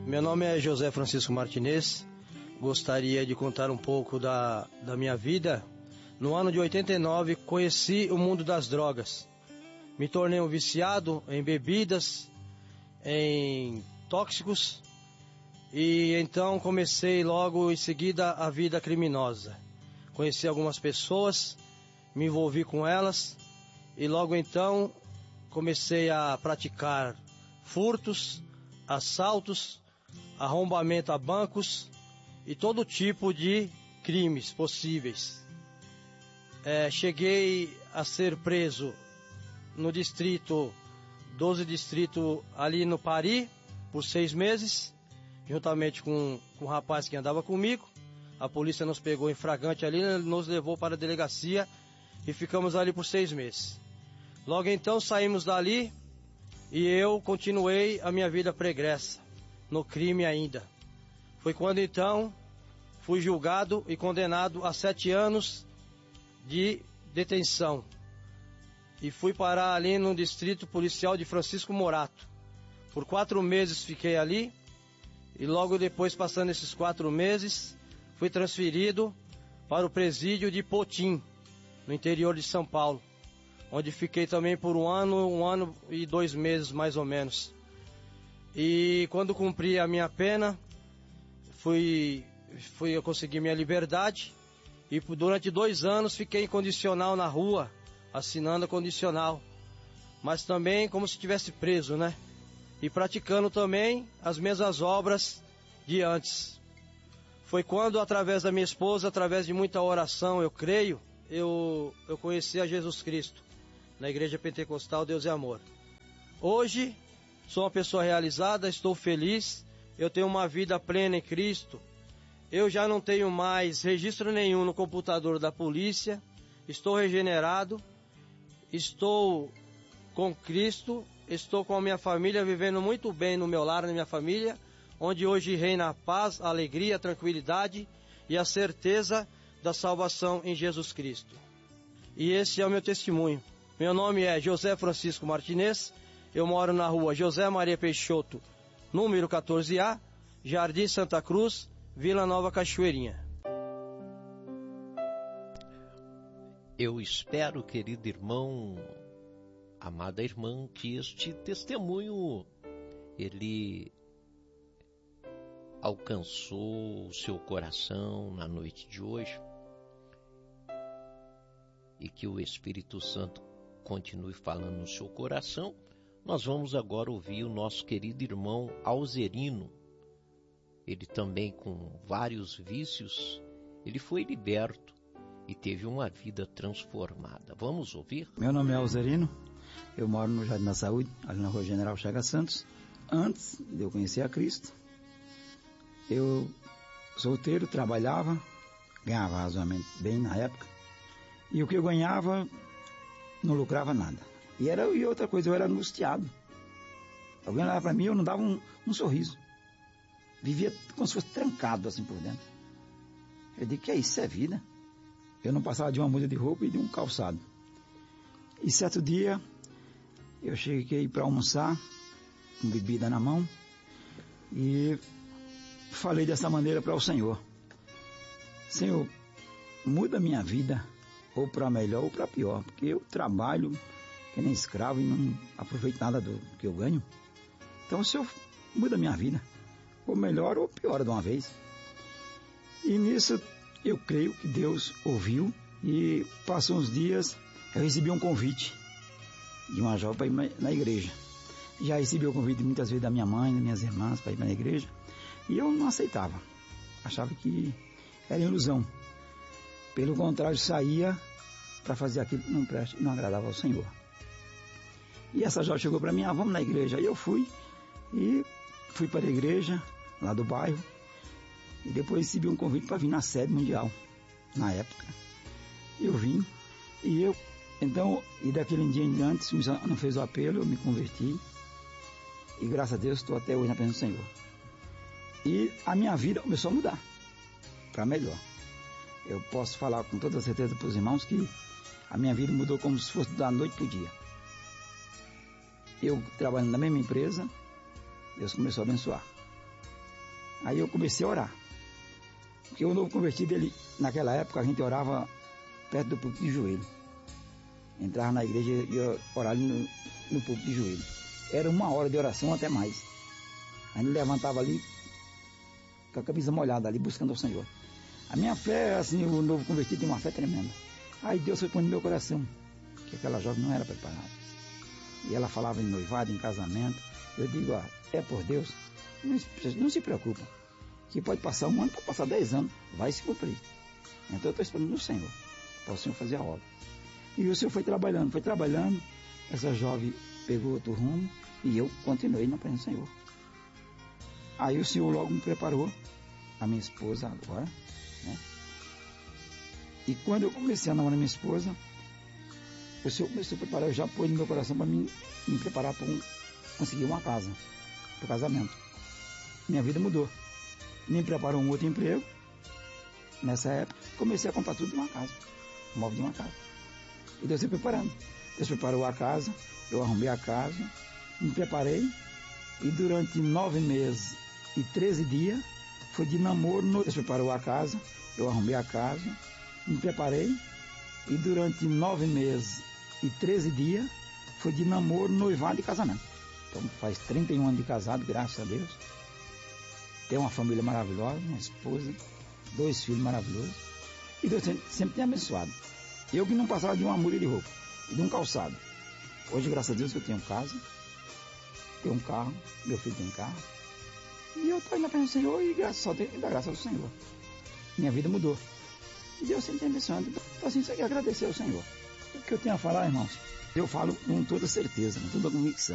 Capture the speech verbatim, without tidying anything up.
Meu nome é José Francisco Martinez. Gostaria de contar um pouco da, da minha vida. No ano de oitenta e nove, conheci o mundo das drogas. Me tornei um viciado em bebidas, em tóxicos, e então comecei logo em seguida a vida criminosa. Conheci algumas pessoas, me envolvi com elas, e logo então comecei a praticar furtos, assaltos, arrombamento a bancos e todo tipo de crimes possíveis. É, cheguei a ser preso no distrito, doze distrito ali no Pari, por seis meses, juntamente com, com um rapaz que andava comigo. A polícia nos pegou em flagrante ali, nos levou para a delegacia e ficamos ali por seis meses. Logo então saímos dali e eu continuei a minha vida pregressa, no crime ainda. Foi quando então fui julgado e condenado a sete anos de detenção. E fui parar ali no distrito policial de Francisco Morato. Por quatro meses fiquei ali e logo depois, passando esses quatro meses, fui transferido para o presídio de Potim, no interior de São Paulo, onde fiquei também por um ano, um ano e dois meses mais ou menos. E quando cumpri a minha pena, fui, fui eu consegui minha liberdade e durante dois anos fiquei incondicional na rua, assinando a condicional, mas também como se estivesse preso, né? E praticando também as mesmas obras de antes. Foi quando, através da minha esposa, através de muita oração, eu creio, eu, eu conheci a Jesus Cristo, na Igreja Pentecostal Deus é Amor. Hoje, sou uma pessoa realizada, estou feliz, eu tenho uma vida plena em Cristo. Eu já não tenho mais registro nenhum no computador da polícia, estou regenerado, estou com Cristo, estou com a minha família, vivendo muito bem no meu lar, na minha família, onde hoje reina a paz, a alegria, a tranquilidade e a certeza da salvação em Jesus Cristo. E esse é o meu testemunho. Meu nome é José Francisco Martinez, eu moro na rua José Maria Peixoto, número quatorze A, Jardim Santa Cruz, Vila Nova Cachoeirinha. Eu espero, querido irmão, amada irmã, que este testemunho, ele alcançou o seu coração na noite de hoje e que o Espírito Santo continue falando no seu coração. Nós vamos agora ouvir o nosso querido irmão Alzerino. Ele também, com vários vícios, ele foi liberto e teve uma vida transformada. Vamos ouvir? Meu nome é Alzerino, eu moro no Jardim da Saúde, ali na rua General Chagas Santos. Antes de eu conhecer a Cristo, eu, solteiro, trabalhava, ganhava razoavelmente bem na época, e o que eu ganhava não lucrava nada. E, era, e outra coisa, eu era angustiado. Alguém olhava para mim, eu não dava um, um sorriso. Vivia como se fosse trancado assim por dentro. Eu digo, que é isso? Isso é vida. Eu não passava de uma muda de roupa e de um calçado. E certo dia, eu cheguei para almoçar, com bebida na mão, e falei dessa maneira para o Senhor: Senhor, muda minha vida, ou para melhor ou para pior, porque eu trabalho que nem escravo e não aproveito nada do que eu ganho. Então o Senhor muda minha vida, ou melhor ou pior de uma vez. E nisso eu creio que Deus ouviu, e passou uns dias, eu recebi um convite de uma jovem para ir na igreja. Já recebi o convite muitas vezes da minha mãe, das minhas irmãs para ir na igreja, e eu não aceitava, achava que era ilusão. Pelo contrário, saía para fazer aquilo que não presta, não agradava ao Senhor. E essa jovem chegou para mim: ah, vamos na igreja. Aí eu fui, e fui para a igreja lá do bairro, e depois recebi um convite para vir na sede mundial. Na época eu vim, e eu então, e daquele dia em diante, não fez o apelo, eu me converti, e graças a Deus estou até hoje na presença do Senhor. E a minha vida começou a mudar para melhor. Eu posso falar com toda certeza para os irmãos que a minha vida mudou como se fosse da noite para o dia. Eu trabalhando na mesma empresa, Deus começou a abençoar. Aí eu comecei a orar. Porque o novo convertido, ele, naquela época, a gente orava perto do púlpito de joelho. Entrava na igreja e ia orar ali no, no púlpito de joelho. Era uma hora de oração, até mais. A gente levantava ali com a camisa molhada ali, buscando o Senhor. A minha fé, assim, o novo convertido tem uma fé tremenda. Aí Deus foi pondo no meu coração que aquela jovem não era preparada. E ela falava em noivado, em casamento. Eu digo, ó, é por Deus, não, não se preocupa, que pode passar um ano, pode passar dez anos, vai se cumprir. Então eu estou esperando no Senhor, para o Senhor fazer a obra. E o Senhor foi trabalhando, foi trabalhando, essa jovem pegou outro rumo, e eu continuei na presença do Senhor. Aí o Senhor logo me preparou, a minha esposa agora, né? E quando eu comecei a namorar minha esposa, o Senhor começou a preparar, eu já pôs no meu coração para mim me preparar para um, conseguir uma casa, para o casamento. Minha vida mudou. Me preparou um outro emprego, nessa época, comecei a comprar tudo de uma casa, móvel de uma casa. E Deus foi preparando. Deus preparou a casa, eu arrumei a casa, me preparei, e durante nove meses e treze dias, foi de namoro. No... Deus preparou a casa, eu arrumei a casa, me preparei, e durante nove meses e treze dias, foi de namoro, noivado e casamento. Então faz trinta e um anos de casado, graças a Deus. Tenho uma família maravilhosa, uma esposa, dois filhos maravilhosos. E Deus sempre, sempre tem abençoado. Eu que não passava de uma mulher de roupa e de um calçado. Hoje, graças a Deus, eu tenho casa, tenho um carro, meu filho tem carro. E eu estou indo na presença do Senhor e graças, só tenho que dar graças ao Senhor. Minha vida mudou. E Deus sempre tem abençoado. Então assim, só que agradecer ao Senhor. O que eu tenho a falar, irmãos, eu falo com toda certeza, com toda convicção.